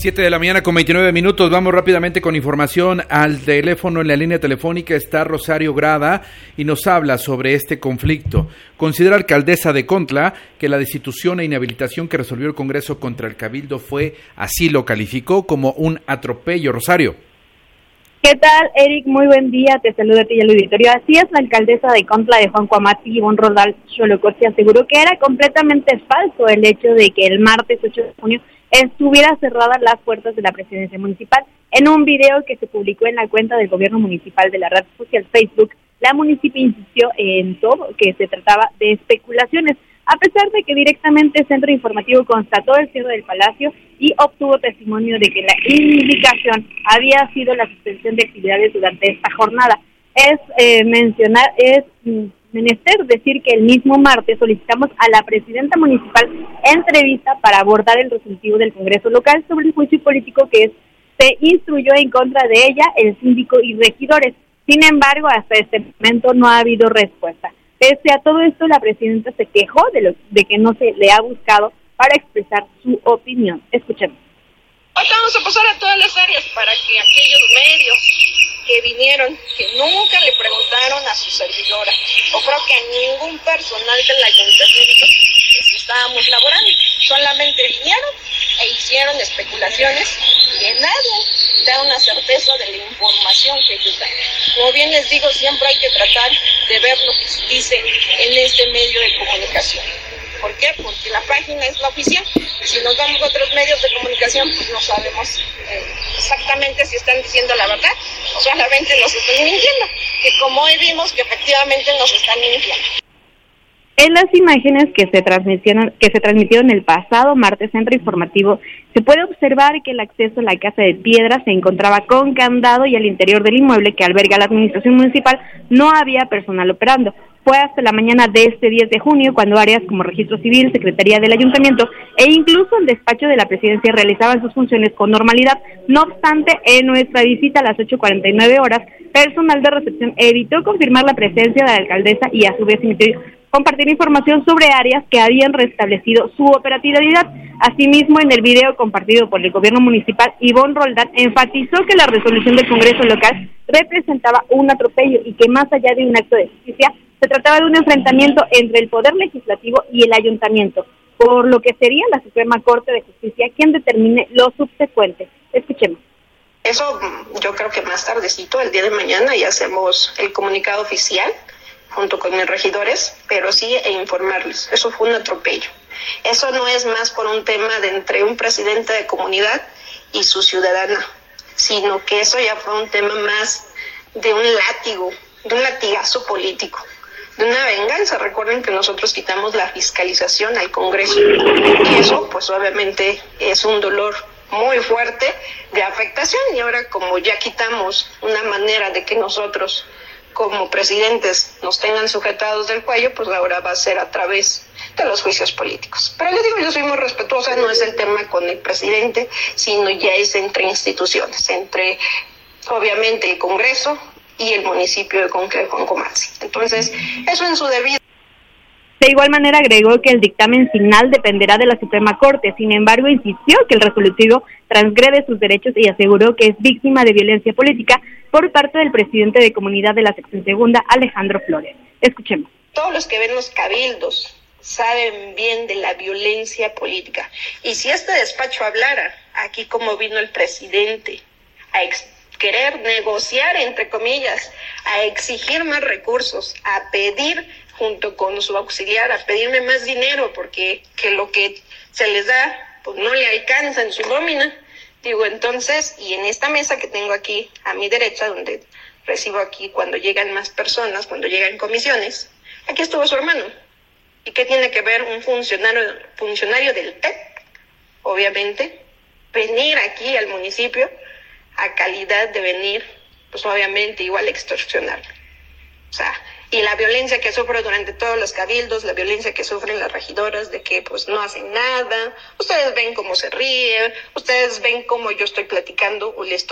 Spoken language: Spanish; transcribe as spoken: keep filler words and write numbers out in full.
Siete de la mañana con veintinueve minutos, vamos rápidamente con información al teléfono. En la línea telefónica está Rosario Grada y nos habla sobre este conflicto. Considera alcaldesa de Contla que la destitución e inhabilitación que resolvió el Congreso contra el Cabildo fue, así lo calificó, como un atropello. Rosario. ¿Qué tal, Eric? Muy buen día, te saludo a ti y al auditorio. Así es, la alcaldesa de Contla de Juan Cuamati, Ivonne Roldán Xolocosti, aseguró que era completamente falso el hecho de que el martes ocho de junio estuviera cerradas las puertas de la presidencia municipal. En un video que se publicó en la cuenta del gobierno municipal de la red social Facebook, la municipio insistió en todo que se trataba de especulaciones, a pesar de que directamente el Centro Informativo constató el cierre del palacio y obtuvo testimonio de que la indicación había sido la suspensión de actividades durante esta jornada. Es eh, mencionar, es mm, menester decir que el mismo martes solicitamos a la presidenta municipal entrevista para abordar el resolutivo del Congreso local sobre el juicio político que es, se instruyó en contra de ella, el síndico y regidores. Sin embargo, hasta este momento no ha habido respuesta. Pese a todo esto, la presidenta se quejó de, lo, de que no se le ha buscado para expresar su opinión. Escuchemos. Ahorita vamos a pasar a todas las áreas para que aquellos medios que vinieron, que nunca le preguntaron a su servidora, o creo que a ningún personal del ayuntamiento que si estábamos laborando, solamente vinieron e hicieron especulaciones que nadie da una certeza de la información que ellos dan. Como bien les digo, siempre hay que tratar de ver lo que se dice en este medio de comunicación. ¿Por qué? Porque la página es la oficial. Si nos vamos a otros medios de comunicación, pues no sabemos eh, exactamente si están diciendo la verdad o solamente nos están mintiendo. Que como hoy vimos que efectivamente nos están mintiendo. En las imágenes que se transmitieron, que se transmitieron el pasado martes Centro Informativo, se puede observar que el acceso a la Casa de Piedra se encontraba con candado y al interior del inmueble que alberga la administración municipal no había personal operando. Fue hasta la mañana de este diez de junio cuando áreas como Registro Civil, Secretaría del Ayuntamiento e incluso el despacho de la Presidencia realizaban sus funciones con normalidad. No obstante, en nuestra visita a las ocho cuarenta y nueve horas, personal de recepción evitó confirmar la presencia de la alcaldesa y a su vez emitió compartir información sobre áreas que habían restablecido su operatividad. Asimismo, en el video compartido por el gobierno municipal, Ivonne Roldán enfatizó que la resolución del Congreso local representaba un atropello y que más allá de un acto de justicia, se trataba de un enfrentamiento entre el Poder Legislativo y el Ayuntamiento, por lo que sería la Suprema Corte de Justicia quien determine lo subsecuente. Escuchemos. Eso yo creo que más tardecito, el día de mañana, ya hacemos el comunicado oficial junto con mis regidores, pero sí e informarles. Eso fue un atropello. Eso no es más por un tema de entre un presidente de comunidad y su ciudadana, sino que eso ya fue un tema más de un látigo, de un latigazo político, de una venganza. Recuerden que nosotros quitamos la fiscalización al Congreso y eso pues obviamente es un dolor muy fuerte de afectación, y ahora como ya quitamos una manera de que nosotros como presidentes nos tengan sujetados del cuello, pues ahora va a ser a través de los juicios políticos. Pero les digo, yo soy muy respetuosa, no es el tema con el presidente, sino ya es entre instituciones, entre obviamente el Congreso y el municipio de Contla de Juan Cuamati. Entonces, eso en su debido. De igual manera agregó que el dictamen final dependerá de la Suprema Corte. Sin embargo, insistió que el resolutivo transgrede sus derechos y aseguró que es víctima de violencia política por parte del presidente de comunidad de la sección segunda, Alejandro Flores. Escuchemos. Todos los que ven los cabildos saben bien de la violencia política. Y si este despacho hablara, aquí como vino el presidente, a ex- querer negociar, entre comillas, a exigir más recursos, a pedir junto con su auxiliar, a pedirme más dinero porque que lo que se les da pues no le alcanza en su nómina. Digo, entonces, y en esta mesa que tengo aquí a mi derecha, donde recibo aquí cuando llegan más personas, cuando llegan comisiones, aquí estuvo su hermano. ¿Y qué tiene que ver un funcionario, funcionario del P E C? Obviamente, venir aquí al municipio a calidad de venir, pues obviamente igual extorsionar. O sea, y la violencia que sufro durante todos los cabildos, la violencia que sufren las regidoras de que pues no hacen nada. Ustedes ven cómo se ríen, ustedes ven cómo yo estoy platicando o le estoy